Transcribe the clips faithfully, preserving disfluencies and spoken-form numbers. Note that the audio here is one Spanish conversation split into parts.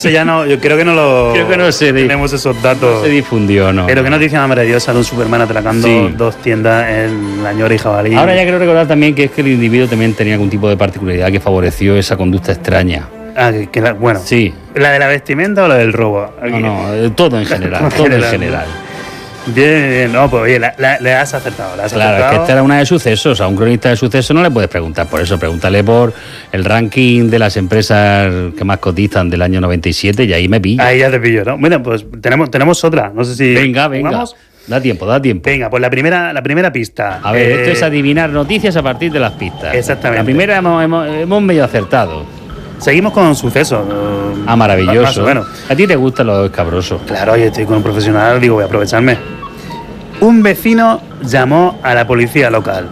Eso ya no, yo creo que no lo. Creo que no se di- tenemos esos datos. No se difundió, ¿no? Pero qué noticia más maravillosa de un Superman atracando Sí. dos tiendas en La Ñora y Jabalí. Ahora ya quiero recordar también que es que el individuo también tenía algún tipo de particularidad que favoreció esa conducta extraña. Ah, que, que la- bueno. Sí. ¿La de la vestimenta o la del robo? No, no, eh, todo en general, En todo en general. general. Bien, bien. No, pues oye, la, la- le has acertado. Le has Claro, es que acertado. esta era una de sucesos. A un cronista de sucesos no le puedes preguntar por eso. Pregúntale por el ranking de las empresas que más cotizan del año noventa y siete y ahí me pillo. Ahí ya te pillo, ¿no? Bueno, pues tenemos, tenemos otra. No sé si. Venga, venga. ¿Jugamos? Da tiempo, da tiempo. Venga, pues la primera, la primera pista. A ver, Eh, esto es adivinar noticias a partir de las pistas. Exactamente. La primera hemos, hemos, hemos medio acertado. Seguimos con sucesos. Ah, maravilloso. Más o menos. A ti te gustan los escabrosos. Claro, oye, estoy con un profesional, digo, voy a aprovecharme. Un vecino llamó a la policía local.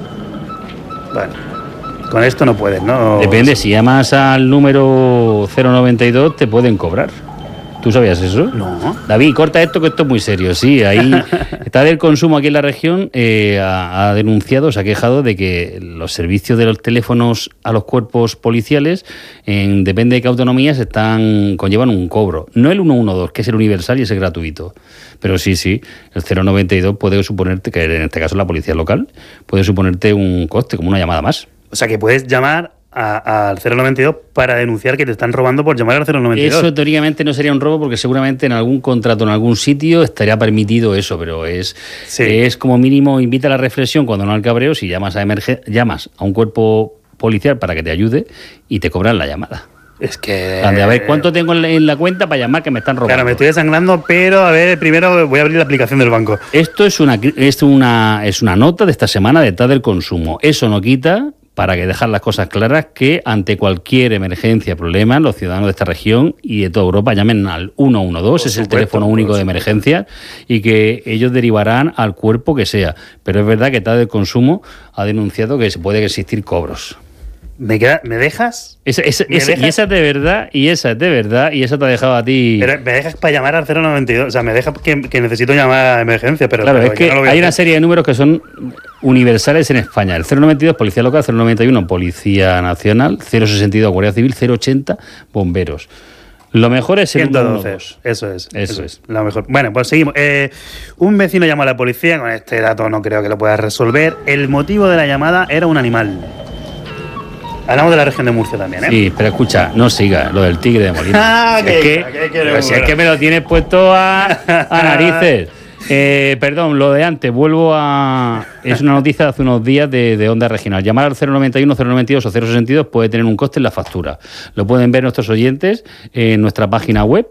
Bueno, con esto no puedes, ¿no? Depende, si llamas al número cero noventa y dos te pueden cobrar. ¿Tú sabías eso? No. David, corta esto que esto es muy serio. Sí, ahí está del consumo aquí en la región, eh, ha, ha denunciado, se ha quejado de que los servicios de los teléfonos a los cuerpos policiales, en depende de qué autonomías, están conllevan un cobro. No el ciento doce, que es el universal y ese es gratuito. Pero sí, sí, el cero noventa y dos puede suponerte, que en este caso la policía local, puede suponerte un coste, como una llamada más. O sea, que puedes llamar a- al cero noventa y dos para denunciar que te están robando por llamar al cero noventa y dos. Eso teóricamente no sería un robo porque seguramente en algún contrato, en algún sitio, estaría permitido eso, pero es, Sí. es como mínimo invita a la reflexión cuando no al cabreo si llamas a emerge, llamas a un cuerpo policial para que te ayude y te cobran la llamada. Es que... Ande, a ver, ¿cuánto tengo en la, en la cuenta para llamar que me están robando? Claro, me estoy desangrando, pero a ver, primero voy a abrir la aplicación del banco. Esto es una, es una, es una nota de esta semana de T A del Consumo. Eso no quita, para que dejar las cosas claras, que ante cualquier emergencia, problema, los ciudadanos de esta región y de toda Europa llamen al ciento doce, es el supuesto, teléfono único por de emergencia, y que ellos derivarán al cuerpo que sea. Pero es verdad que T A del Consumo ha denunciado que se puede existir cobros. ¿Me, queda, ¿me dejas? Esa, esa, ¿Me esa- y dejas? esa es de verdad, y esa es de verdad, y esa te ha dejado a ti... Pero me dejas para llamar al cero noventa y dos. O sea, me dejas que, que necesito llamar a emergencia, pero... Claro, pero es yo que no lo voy a hay una hacer. serie de números que son universales en España. El cero noventa y dos, Policía Local, cero noventa y uno, Policía Nacional, cero sesenta y dos, Guardia Civil, cero ochenta, Bomberos. Lo mejor es el ciento ciento doce. doce. Eso es. Eso es. Lo mejor. Bueno, pues seguimos. Eh, un vecino llamó a la policía. Con este dato no creo que lo puedas resolver. El motivo de la llamada era un animal. Hablamos de la región de Murcia también, ¿eh? Sí, pero escucha, no siga lo del tigre de Molina. Ah, es que- que, que- que- pero si es bueno. que me lo tienes puesto a, a narices. Eh, perdón, lo de antes, vuelvo a... Es una noticia de hace unos días de, de Onda Regional. Llamar al cero noventa y uno, cero noventa y dos o cero sesenta y dos puede tener un coste en la factura. Lo pueden ver nuestros oyentes en nuestra página web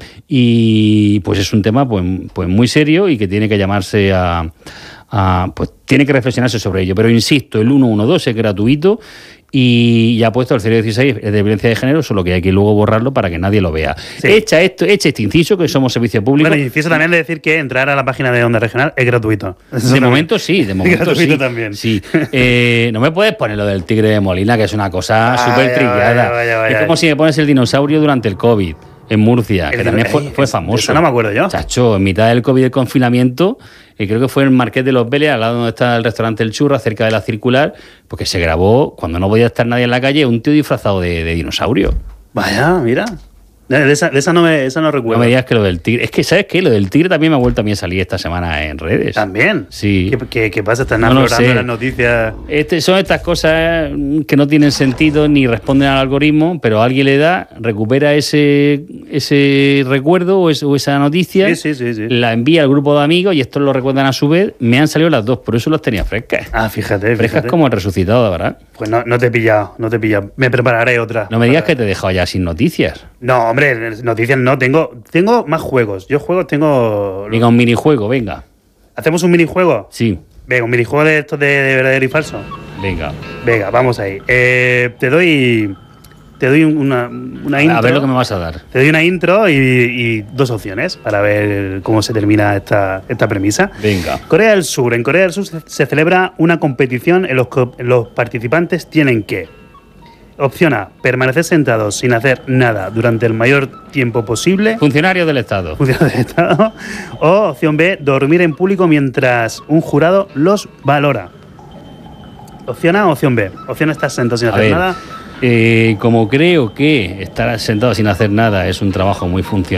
y pues es un tema pues, pues muy serio y que tiene que llamarse a... a pues tiene que reflexionarse sobre ello. Pero insisto, el ciento doce es gratuito y ya ha puesto el cero dieciséis de violencia de género, solo que hay que luego borrarlo para que nadie lo vea. Sí. Hecha esto, hecha este inciso, que somos servicio público. Bueno, y inciso también de decir que entrar a la página de Onda Regional es gratuito. Eso De también. momento sí, de momento Gratuito sí. también. Sí. Eh, no me puedes poner lo del tigre de Molina, que es una cosa Vaya, súper trillada. vaya, vaya, vaya. Es como si me pones el dinosaurio durante el COVID en Murcia, El que dino- también fue, Ey, fue eso famoso. no me acuerdo yo. Chacho, en mitad del COVID del confinamiento, eh, creo que fue en Marqués de los Vélez, al lado donde está el restaurante El Churra, cerca de la Circular, porque se grabó, cuando no podía estar nadie en la calle, un tío disfrazado de, de dinosaurio. Vaya, mira. De esa, de esa no me esa no No recuerdo. me digas que lo del tigre... Es que, ¿sabes qué? Lo del tigre también me ha vuelto a mí a salir esta semana en redes. También. Sí. ¿Qué, qué, qué pasa? Están No lo aflorando sé. las noticias. Este, son estas cosas que no tienen sentido ni responden al algoritmo, pero alguien le da, recupera ese, ese recuerdo o, es- o esa noticia, Sí, sí, sí, sí. la envía al grupo de amigos y estos lo recuerdan a su vez. Me han salido las dos, por eso las tenía frescas. Ah, fíjate, Frescas fíjate. como el resucitado, ¿verdad? Pues no, no te he pillado, no te he pillado. Me prepararé otra. No me digas que te he dejado ya sin noticias. No, hombre, noticias no. Tengo, tengo más juegos. Yo juegos tengo... Venga, un minijuego, venga. ¿Hacemos un minijuego? Sí, Venga, un minijuego de estos de, de verdadero y falso. venga. Venga, vamos ahí. Eh, te doy... Te doy una, una intro. A ver lo que me vas a dar. Te doy una intro y, y dos opciones para ver cómo se termina esta, esta premisa. Venga. Corea del Sur. En Corea del Sur se, se celebra una competición en los que los participantes tienen que... Opción A, permanecer sentados sin hacer nada durante el mayor tiempo posible. Funcionario del Estado. Funcionarios del Estado. O opción B, dormir en público mientras un jurado los valora. Opción A o opción B. Opción A, estar sentado sin A hacer ver. nada. Eh, como creo que estar sentado sin hacer nada es un trabajo muy funcional,